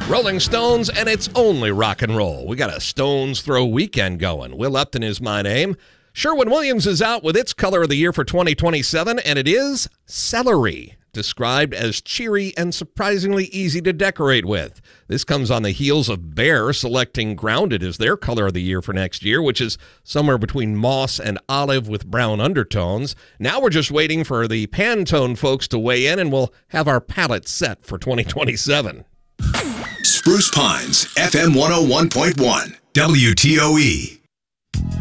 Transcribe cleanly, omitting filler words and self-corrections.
Rolling Stones, and it's only rock and roll. We got a Stones Throw weekend going. Will Upton is my name. Sherwin-Williams is out with its color of the year for 2027, and it is celery, described as cheery and surprisingly easy to decorate with. This comes on the heels of Behr selecting Grounded as their color of the year for next year, which is somewhere between moss and olive with brown undertones. Now we're just waiting for the Pantone folks to weigh in, and we'll have our palette set for 2027. Spruce Pines, FM 101.1, WTOE.